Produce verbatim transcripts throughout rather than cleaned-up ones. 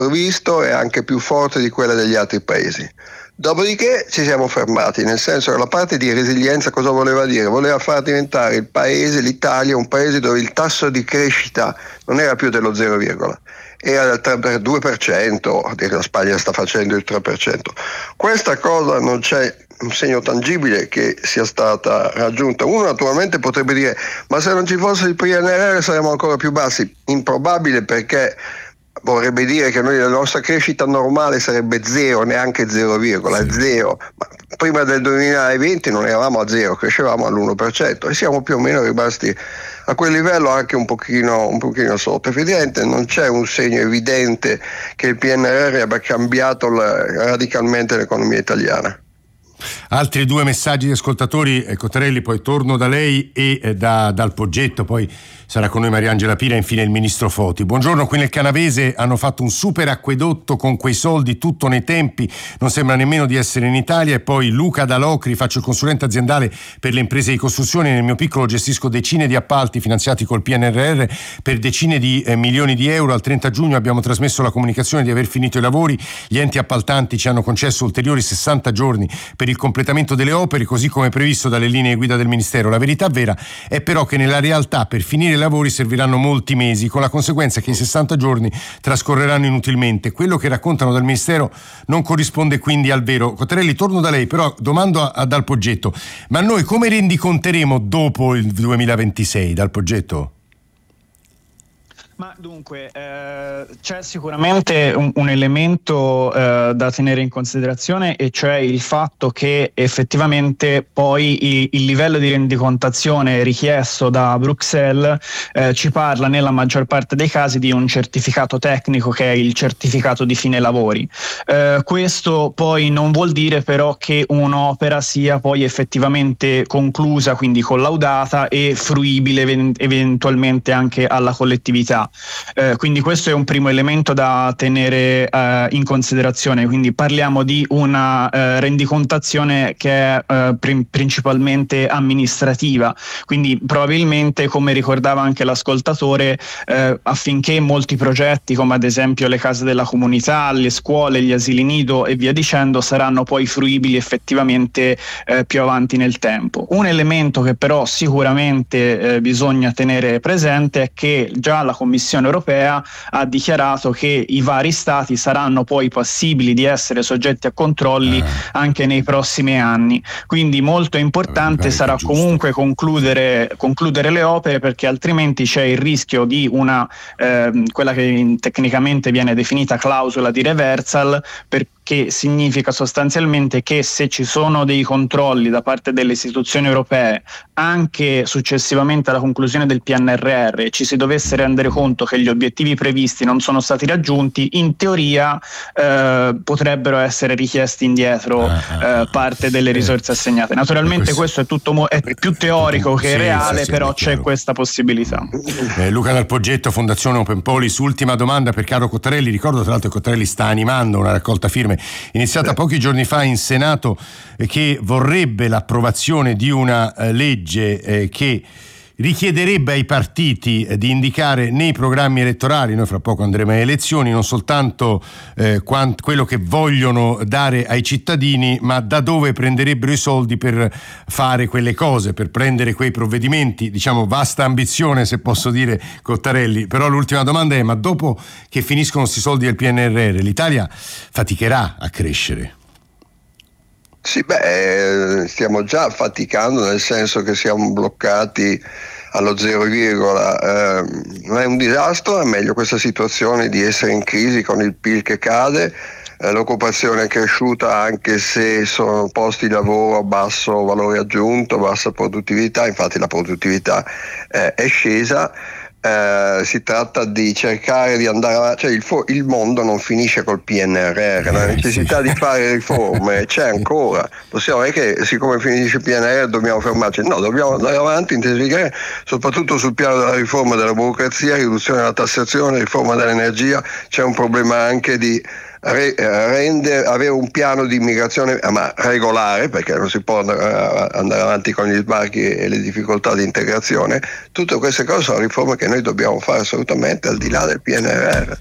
visto è anche più forte di quella degli altri paesi. Dopodiché ci siamo fermati, nel senso che la parte di resilienza cosa voleva dire? Voleva far diventare il paese, l'Italia, un paese dove il tasso di crescita non era più dello zero, era del tre per due per cento, la Spagna sta facendo il tre per cento. Questa cosa non c'è un segno tangibile che sia stata raggiunta. Uno naturalmente potrebbe dire, ma se non ci fosse il P N R R saremmo ancora più bassi. Improbabile, perché vorrebbe dire che noi la nostra crescita normale sarebbe zero, neanche zero, zero. Ma prima del duemilaventi non eravamo a zero, crescevamo all'uno per cento e siamo più o meno rimasti a quel livello, anche un pochino, un pochino sotto. Evidente, non c'è un segno evidente che il P N R R abbia cambiato la, radicalmente l'economia italiana. Altri due messaggi di ascoltatori, eh, Cottarelli, poi torno da lei e eh, da, dal Poggetto, poi sarà con noi Mariangela Pira e infine il ministro Foti. Buongiorno, qui nel Canavese hanno fatto un super acquedotto con quei soldi, tutto nei tempi, non sembra nemmeno di essere in Italia. E poi Luca da Locri, faccio il consulente aziendale per le imprese di costruzione, nel mio piccolo gestisco decine di appalti finanziati col P N R R per decine di eh, milioni di euro. Al trenta giugno abbiamo trasmesso la comunicazione di aver finito i lavori, gli enti appaltanti ci hanno concesso ulteriori sessanta giorni per il completamento delle opere, così come previsto dalle linee guida del Ministero. La verità vera è però che nella realtà per finire i lavori serviranno molti mesi, con la conseguenza che i sessanta giorni trascorreranno inutilmente. Quello che raccontano dal Ministero non corrisponde quindi al vero. Cottarelli, torno da lei, però domando a, a Dal Poggetto, ma noi come rendiconteremo dopo il duemilaventisei, Dal Poggetto? Ma dunque, eh, c'è sicuramente un, un elemento eh, da tenere in considerazione, e cioè il fatto che effettivamente poi il, il livello di rendicontazione richiesto da Bruxelles eh, ci parla nella maggior parte dei casi di un certificato tecnico, che è il certificato di fine lavori. Eh, questo poi non vuol dire però che un'opera sia poi effettivamente conclusa, quindi collaudata e fruibile event- eventualmente anche alla collettività. Eh, quindi questo è un primo elemento da tenere eh, in considerazione. Quindi parliamo di una eh, rendicontazione che è eh, prim- principalmente amministrativa, quindi probabilmente, come ricordava anche l'ascoltatore, eh, affinché molti progetti, come ad esempio le case della comunità, le scuole, gli asili nido e via dicendo, saranno poi fruibili effettivamente eh, più avanti nel tempo. Un elemento che però sicuramente eh, bisogna tenere presente è che già la Commissione europea ha dichiarato che i vari stati saranno poi passibili di essere soggetti a controlli anche nei prossimi anni, quindi molto importante sarà comunque concludere, concludere le opere, perché altrimenti c'è il rischio di una eh, quella che tecnicamente viene definita clausola di reversal, per che significa sostanzialmente che se ci sono dei controlli da parte delle istituzioni europee anche successivamente alla conclusione del P N R R e ci si dovesse rendere conto che gli obiettivi previsti non sono stati raggiunti, in teoria eh, potrebbero essere richiesti indietro eh, parte delle risorse assegnate. Naturalmente questo è tutto mo- è più teorico che reale, però c'è questa possibilità. Eh, Luca Dal Poggetto, Fondazione Open Polis. Ultima domanda per caro Cottarelli. Ricordo tra l'altro che Cottarelli sta animando una raccolta firme iniziata pochi giorni fa in Senato, eh, che vorrebbe l'approvazione di una eh, legge eh, che richiederebbe ai partiti eh, di indicare nei programmi elettorali, noi fra poco andremo alle elezioni, non soltanto eh, quant- quello che vogliono dare ai cittadini, ma da dove prenderebbero i soldi per fare quelle cose, per prendere quei provvedimenti. Diciamo vasta ambizione, se posso dire, Cottarelli. Però l'ultima domanda è: ma dopo che finiscono questi soldi del P N R R, l'Italia faticherà a crescere? Sì, beh, stiamo già faticando, nel senso che siamo bloccati allo zero virgola. Eh, non è un disastro, è meglio questa situazione di essere in crisi con il P I L che cade. Eh, l'occupazione è cresciuta, anche se sono posti di lavoro a basso valore aggiunto, bassa produttività, infatti la produttività eh, è scesa. Eh, si tratta di cercare di andare avanti, cioè il, fo- il mondo non finisce col P N R R, la necessità di fare riforme c'è ancora. Possiamo dire che siccome finisce il P N R R dobbiamo fermarci? No, dobbiamo andare avanti, intensificare, soprattutto sul piano della riforma della burocrazia, riduzione della tassazione, riforma dell'energia. C'è un problema anche di Re, rende, avere un piano di immigrazione ma regolare, perché non si può andare, andare avanti con gli sbarchi e le difficoltà di integrazione. Tutte queste cose sono riforme che noi dobbiamo fare assolutamente, al di là del P N R R.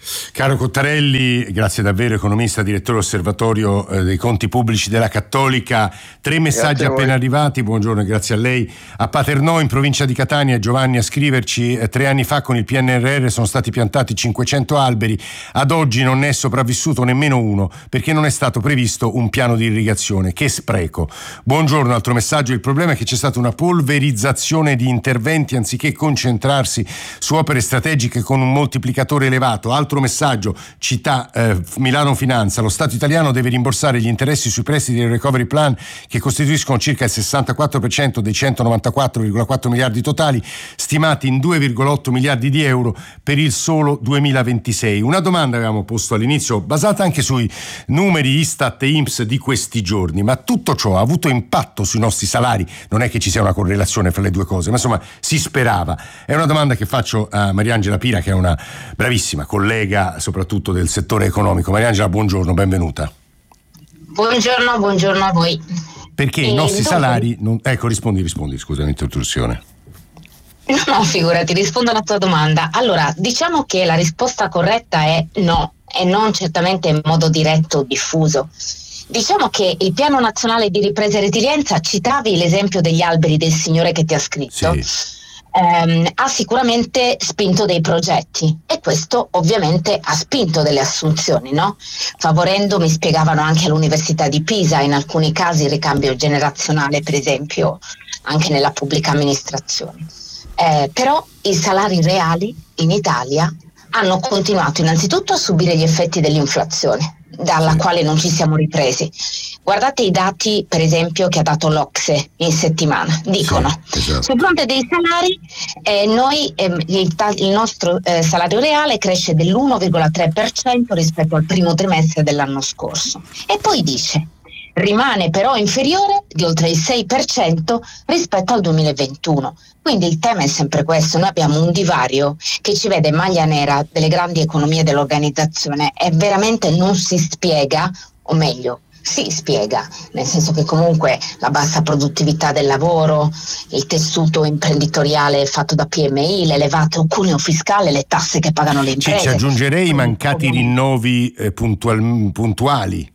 Caro Cottarelli, grazie davvero, economista, direttore osservatorio eh, dei conti pubblici della Cattolica. Tre messaggi appena arrivati, buongiorno e grazie a lei. A Paternò, in provincia di Catania, Giovanni a scriverci: eh, tre anni fa con il P N R R sono stati piantati cinquecento alberi, ad oggi non ne è sopravvissuto nemmeno uno perché non è stato previsto un piano di irrigazione. Che spreco. Buongiorno, altro messaggio: il problema è che c'è stata una polverizzazione di interventi anziché concentrarsi su opere strategiche con un moltiplicatore elevato. Altro messaggio, città eh, Milano Finanza: lo Stato italiano deve rimborsare gli interessi sui prestiti del recovery plan che costituiscono circa il sessantaquattro per cento dei centonovantaquattro virgola quattro miliardi totali, stimati in due virgola otto miliardi di euro per il solo duemilaventisei. Una domanda avevamo posto all'inizio, basata anche sui numeri Istat e I N P S di questi giorni: ma tutto ciò ha avuto impatto sui nostri salari? Non è che ci sia una correlazione fra le due cose, ma insomma si sperava. È una domanda che faccio a Mariangela Pira, che è una bravissima collega soprattutto del settore economico. Mariangela, buongiorno, benvenuta. Buongiorno, buongiorno a voi. Perché e i nostri dopo... salari non... ecco, rispondi, rispondi, scusa l'interruzione. No, no, figurati, rispondo alla tua domanda. Allora, diciamo che la risposta corretta è no, e non certamente in modo diretto o diffuso. Diciamo che il Piano Nazionale di Ripresa e Resilienza, citavi l'esempio degli alberi del signore che ti ha scritto, sì. Ehm, ha sicuramente spinto dei progetti e questo ovviamente ha spinto delle assunzioni, no? Favorendo, mi spiegavano anche all'Università di Pisa, in alcuni casi il ricambio generazionale, per esempio anche nella pubblica amministrazione. Eh, però i salari reali in Italia hanno continuato innanzitutto a subire gli effetti dell'inflazione, dalla quale non ci siamo ripresi. Guardate i dati, per esempio, che ha dato l'Ocse in settimana. Dicono, sì, esatto. Sul fronte dei salari, eh, noi eh, il, il nostro eh, salario reale cresce dell'uno virgola tre per cento rispetto al primo trimestre dell'anno scorso. E poi dice, rimane però inferiore di oltre il sei per cento rispetto al duemilaventuno. Quindi il tema è sempre questo: noi abbiamo un divario che ci vede maglia nera delle grandi economie dell'organizzazione e veramente non si spiega, o meglio, si spiega, nel senso che comunque la bassa produttività del lavoro, il tessuto imprenditoriale fatto da P M I, l'elevato cuneo fiscale, le tasse che pagano le imprese. Ci aggiungerei i mancati rinnovi eh, puntual, puntuali.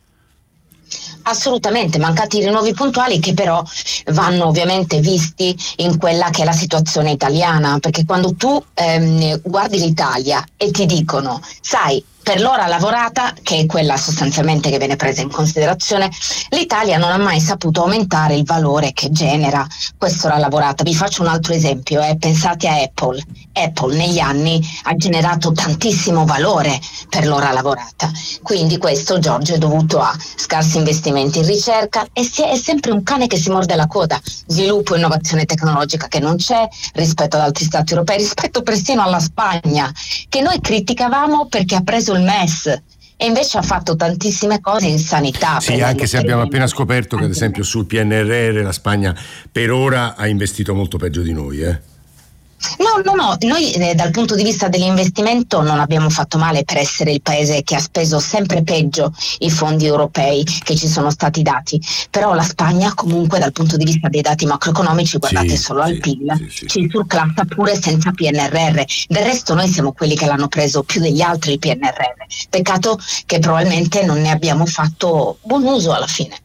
Assolutamente, mancati rinnovi puntuali che però vanno ovviamente visti in quella che è la situazione italiana, perché quando tu ehm, guardi l'Italia e ti dicono, sai, per l'ora lavorata, che è quella sostanzialmente che viene presa in considerazione, l'Italia non ha mai saputo aumentare il valore che genera quest'ora lavorata. Vi faccio un altro esempio, eh. Pensate a Apple. Apple negli anni ha generato tantissimo valore per l'ora lavorata, quindi questo, Giorgio, è dovuto a scarsi investimenti in ricerca e si è, è sempre un cane che si morde la coda, sviluppo e innovazione tecnologica che non c'è rispetto ad altri stati europei, rispetto persino alla Spagna, che noi criticavamo perché ha preso il M E S e invece ha fatto tantissime cose in sanità. Sì, anche se abbiamo appena scoperto che ad esempio sul P N R R la Spagna per ora ha investito molto peggio di noi, eh? No, no, no, noi eh, dal punto di vista dell'investimento non abbiamo fatto male per essere il paese che ha speso sempre peggio i fondi europei che ci sono stati dati, però la Spagna comunque dal punto di vista dei dati macroeconomici, guardate sì, solo sì, al P I L, sì, sì. ci surclassa pure senza P N R R, del resto noi siamo quelli che l'hanno preso più degli altri il P N R R, peccato che probabilmente non ne abbiamo fatto buon uso alla fine.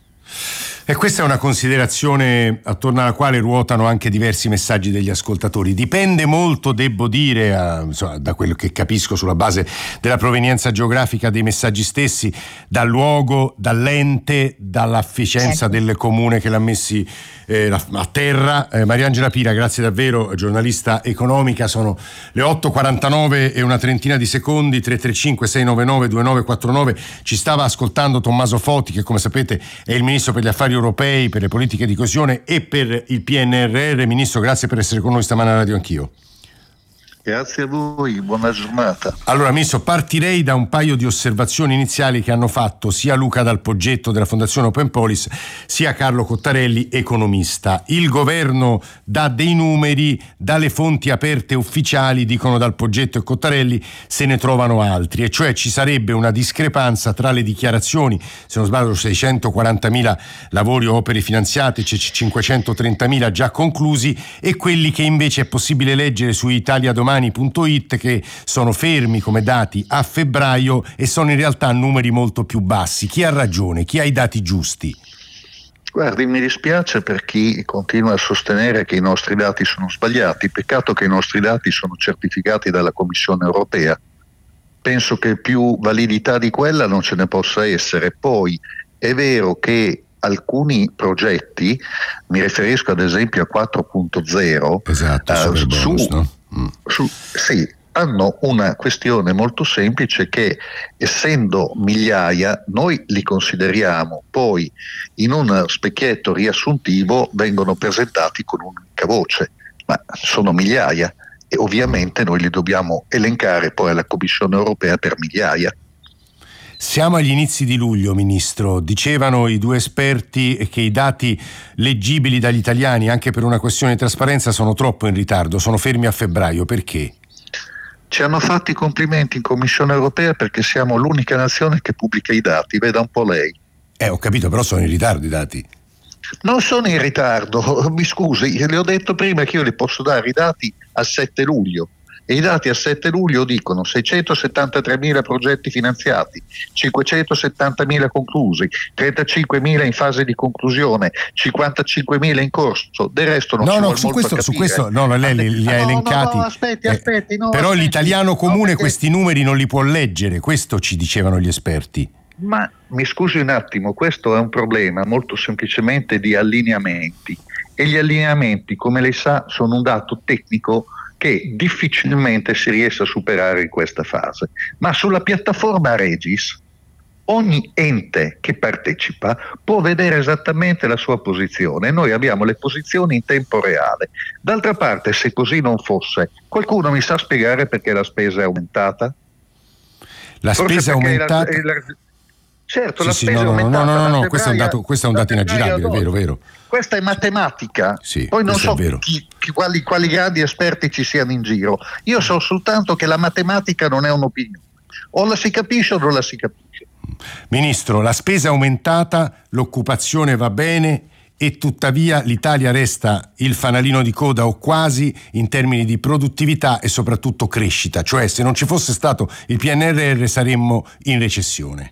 E questa è una considerazione attorno alla quale ruotano anche diversi messaggi degli ascoltatori. Dipende molto, devo dire, a, insomma, da quello che capisco sulla base della provenienza geografica dei messaggi stessi, dal luogo, dall'ente, dall'efficienza certo. del comune che l'ha messi eh, a terra. Eh, Mariangela Pira, grazie davvero, giornalista economica. Sono le otto e quarantanove e una trentina di secondi. Tre tre cinque sei nove nove due nove quattro nove. Ci stava ascoltando Tommaso Foti, che come sapete è il ministro per gli affari europei, per le politiche di coesione e per il P N R R. Ministro, grazie per essere con noi stamane a Radio Anch'io. Grazie a voi, buona giornata. Allora, Ministro, partirei da un paio di osservazioni iniziali che hanno fatto sia Luca Dal Poggetto della Fondazione Open Polis sia Carlo Cottarelli, economista. Il governo dà dei numeri, dalle fonti aperte ufficiali, dicono Dal Poggetto e Cottarelli, se ne trovano altri, e cioè ci sarebbe una discrepanza tra le dichiarazioni, se non sbaglio seicentoquarantamila lavori o opere finanziate, cinquecentotrentamila già conclusi, e quelli che invece è possibile leggere su Italia Domani domani punto it, che sono fermi come dati a febbraio e sono in realtà numeri molto più bassi. Chi ha ragione? Chi ha i dati giusti? Guardi, mi dispiace per chi continua a sostenere che i nostri dati sono sbagliati. Peccato che i nostri dati sono certificati dalla Commissione europea. Penso che più validità di quella non ce ne possa essere. Poi è vero che alcuni progetti, mi riferisco ad esempio a quattro punto zero, esatto, uh, su, bonus, no? mm. su, sì, hanno una questione molto semplice, che essendo migliaia noi li consideriamo, poi in uno specchietto riassuntivo vengono presentati con un'unica voce, ma sono migliaia e ovviamente noi li dobbiamo elencare poi alla Commissione europea per migliaia. Siamo agli inizi di luglio, Ministro. Dicevano i due esperti che i dati leggibili dagli italiani, anche per una questione di trasparenza, sono troppo in ritardo, sono fermi a febbraio. Perché? Ci hanno fatto i complimenti in Commissione europea perché siamo l'unica nazione che pubblica i dati, veda un po' lei. Eh, ho capito, però sono in ritardo i dati. Non sono in ritardo, mi scusi, le ho detto prima che io le posso dare i dati al sette luglio. E i dati al sette luglio dicono seicentosettantatremila progetti finanziati, cinquecentosettantamila conclusi, trentacinquemila in fase di conclusione, cinquantacinquemila in corso. Del resto non no, ci no, vuole su molto questo, a su capire. questo no, no, lei li, li ha no, elencati. No, no, aspetti, aspetti. No, però aspetti. l'italiano comune no, perché... questi numeri non li può leggere, questo ci dicevano gli esperti. Ma mi scusi un attimo, questo è un problema molto semplicemente di allineamenti, e gli allineamenti, come lei sa, sono un dato tecnico che difficilmente si riesce a superare in questa fase. Ma sulla piattaforma Regis ogni ente che partecipa può vedere esattamente la sua posizione, e noi abbiamo le posizioni in tempo reale. D'altra parte, se così non fosse, qualcuno mi sa spiegare perché la spesa è aumentata? La Forse spesa è aumentata? La, la, certo, sì, la sì, spesa no, è aumentata. No, no, no, no, no questo è un dato, questo è un dato inaggirabile, vero, vero. Questa è matematica. Sì, poi non so chi, chi, quali, quali grandi esperti ci siano in giro. Io so soltanto che la matematica non è un'opinione. O la si capisce o non la si capisce. Ministro, la spesa è aumentata, l'occupazione va bene e tuttavia l'Italia resta il fanalino di coda o quasi in termini di produttività e soprattutto crescita. Cioè, se non ci fosse stato il P N R R saremmo in recessione.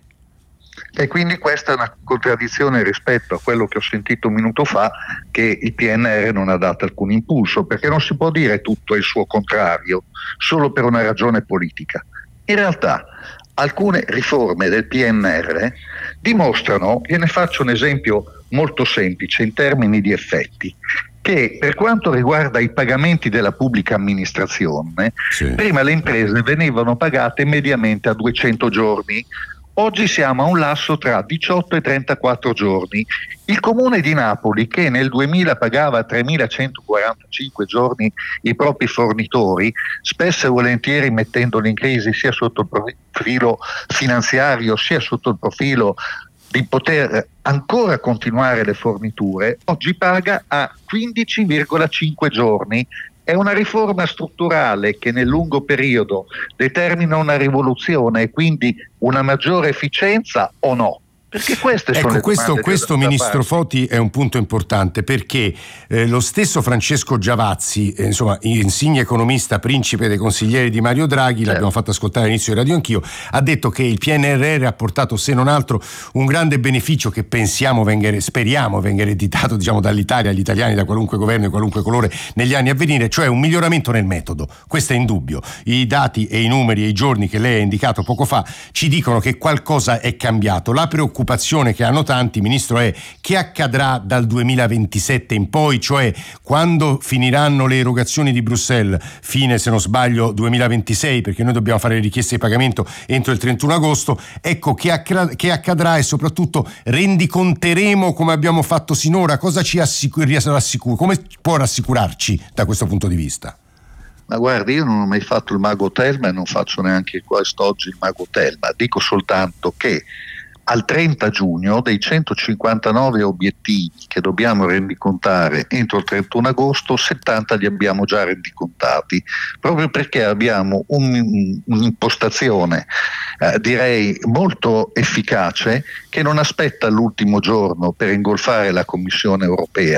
E quindi questa è una contraddizione rispetto a quello che ho sentito un minuto fa, che il P N R R non ha dato alcun impulso, perché non si può dire tutto il suo contrario solo per una ragione politica. In realtà alcune riforme del P N R R dimostrano, gliene faccio un esempio molto semplice in termini di effetti, che per quanto riguarda i pagamenti della pubblica amministrazione, sì. Prima le imprese venivano pagate mediamente a duecento giorni. Oggi siamo a un lasso tra diciotto e trentaquattro giorni. Il Comune di Napoli, che nel duemila pagava tremilacentoquarantacinque giorni i propri fornitori, spesso e volentieri mettendoli in crisi sia sotto il profilo finanziario sia sotto il profilo di poter ancora continuare le forniture, oggi paga a quindici virgola cinque giorni. È una riforma strutturale che nel lungo periodo determina una rivoluzione e quindi una maggiore efficienza o no? Perché queste sono ecco, le questo, questo da, Ministro da Foti è un punto importante, perché eh, lo stesso Francesco Giavazzi, eh, insomma insigne economista, principe dei consiglieri di Mario Draghi, certo. L'abbiamo fatto ascoltare all'inizio di Radio Anch'io, ha detto che il P N R R ha portato, se non altro, un grande beneficio che pensiamo venga, speriamo venga ereditato, diciamo, dall'Italia agli italiani, da qualunque governo di qualunque colore negli anni a venire, cioè un miglioramento nel metodo. Questo è indubbio. I dati e i numeri e i giorni che lei ha indicato poco fa ci dicono che qualcosa è cambiato. La preoccupazione che hanno tanti, Ministro, è che accadrà dal duemilaventisette in poi, cioè quando finiranno le erogazioni di Bruxelles, fine se non sbaglio duemilaventisei, perché noi dobbiamo fare le richieste di pagamento entro il trentuno agosto. Ecco, che, accra- che accadrà e soprattutto rendiconteremo come abbiamo fatto sinora? Cosa ci assicura, rassicura, come può rassicurarci da questo punto di vista? Ma guardi, io non ho mai fatto il mago Telma e non faccio neanche quest'oggi il mago Telma, dico soltanto che al trenta giugno dei centocinquantanove obiettivi che dobbiamo rendicontare entro il trentuno agosto, settanta li abbiamo già rendicontati, proprio perché abbiamo un, un'impostazione eh, direi molto efficace, che non aspetta l'ultimo giorno per ingolfare la Commissione europea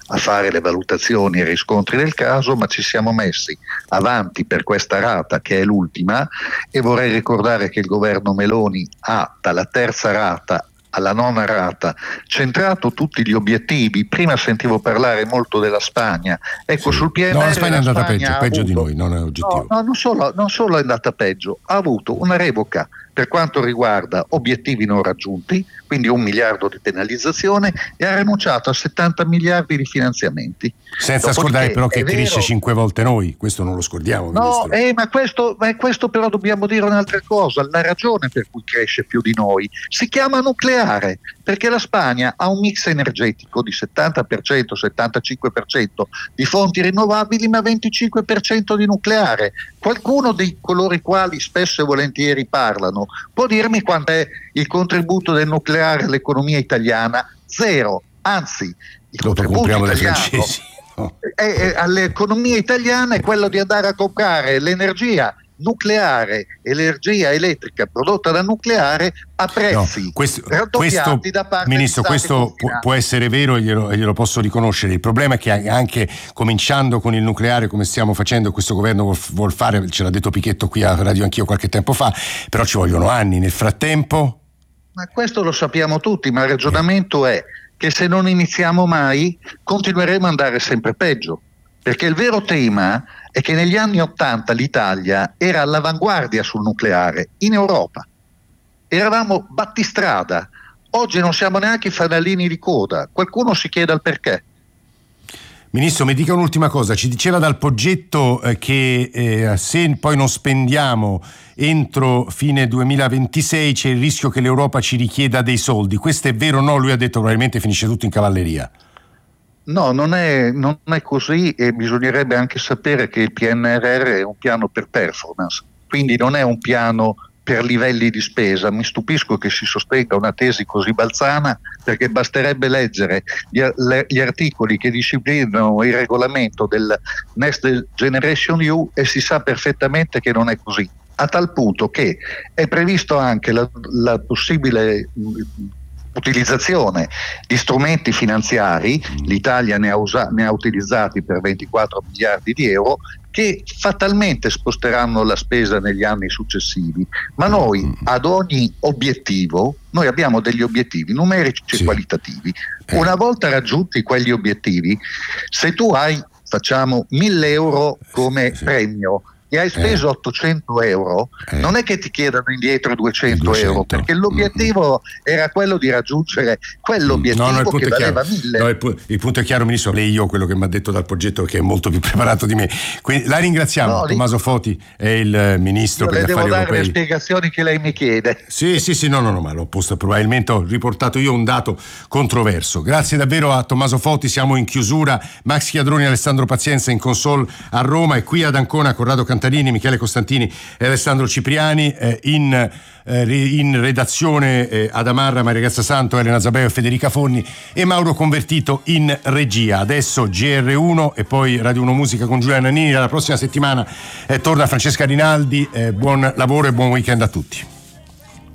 a fare le valutazioni e i riscontri del caso, ma ci siamo messi avanti per questa rata che è l'ultima, e vorrei ricordare che il governo Meloni ha dalla terza rata alla nona rata centrato tutti gli obiettivi. Prima sentivo parlare molto della Spagna, ecco, sì. Sul P N R R no, la Spagna è andata Spagna peggio, peggio avuto, di noi, non è oggettivo. No, no non, solo, non solo è andata peggio, ha avuto una revoca per quanto riguarda obiettivi non raggiunti, quindi un miliardo di penalizzazione, e ha rinunciato a settanta miliardi di finanziamenti. Senza Dopodiché, scordare però che vero, cresce cinque volte noi, questo non lo scordiamo. No, eh, ma, questo, ma questo però dobbiamo dire un'altra cosa, la ragione per cui cresce più di noi si chiama nucleare, perché la Spagna ha un mix energetico di settanta per cento, settantacinque per cento di fonti rinnovabili, ma venticinque per cento di nucleare. Qualcuno di coloro i quali spesso e volentieri parlano può dirmi quant'è il contributo del nucleare all'economia italiana? Zero, anzi il lo contributo compriamo dai italiano francesi, no? è, è, all'economia italiana è quello di andare a comprare l'energia nucleare, energia elettrica prodotta da nucleare a prezzi no, questo, raddoppiati questo, da parte Ministro, di questo può, può essere vero e glielo, glielo posso riconoscere. Il problema è che anche cominciando con il nucleare, come stiamo facendo, questo governo vuol, vuol fare, ce l'ha detto Pichetto qui a Radio Anch'io qualche tempo fa, però ci vogliono anni. Nel frattempo? Ma questo lo sappiamo tutti, ma il ragionamento è che se non iniziamo mai continueremo ad andare sempre peggio, perché il vero tema è che negli anni Ottanta l'Italia era all'avanguardia sul nucleare in Europa, eravamo battistrada, oggi non siamo neanche i fanalini di coda, qualcuno si chiede il perché. Ministro, mi dica un'ultima cosa, ci diceva dal Poggetto eh, che eh, se poi non spendiamo entro fine duemilaventisei c'è il rischio che l'Europa ci richieda dei soldi. Questo è vero o no? Lui ha detto probabilmente finisce tutto in cavalleria. No, non è, non è così, e bisognerebbe anche sapere che il P N R R è un piano per performance, quindi non è un piano per livelli di spesa. Mi stupisco che si sostenga una tesi così balzana, perché basterebbe leggere gli, gli articoli che disciplinano il regolamento del Next Generation E U e si sa perfettamente che non è così, a tal punto che è previsto anche la, la possibile utilizzazione di strumenti finanziari, l'Italia ne ha, usa- ne ha utilizzati per ventiquattro miliardi di euro, che fatalmente sposteranno la spesa negli anni successivi, ma noi ad ogni obiettivo, noi abbiamo degli obiettivi numerici e sì. qualitativi. Una volta raggiunti quegli obiettivi, se tu hai, facciamo, mille euro come sì. premio, e hai speso eh. ottocento euro, eh. non è che ti chiedano indietro duecento, duecento euro, perché l'obiettivo mm. era quello di raggiungere quell'obiettivo no, no, che valeva mille. No, il, pu- il punto è chiaro, Ministro, lei io quello che mi ha detto dal Poggetto, che è molto più preparato di me. Quindi la ringraziamo. No, Tommaso Foti è il Ministro per gli affari europei. Le devo dare le spiegazioni che lei mi chiede. Sì, sì, sì, no, no, no, ma l'ho posto, probabilmente ho riportato io un dato controverso. Grazie davvero a Tommaso Foti, siamo in chiusura. Max Chiadroni e Alessandro Pazienza in console a Roma, e qui ad Ancona Corrado Cantarini, Michele Costantini e Alessandro Cipriani, eh, in, eh, in redazione eh, ad Amarra Maria Grazia Santo, Elena Zabeo e Federica Forni, e Mauro Convertito in regia. Adesso G R uno e poi Radio uno Musica con Giulia Nannini. La prossima settimana eh, torna Francesca Rinaldi. Eh, buon lavoro e buon weekend a tutti.